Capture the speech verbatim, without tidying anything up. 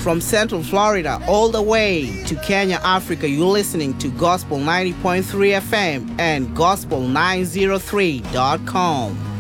From Central Florida all the way to Kenya, Africa, you're listening to Gospel ninety point three F M and Gospel nine oh three dot com.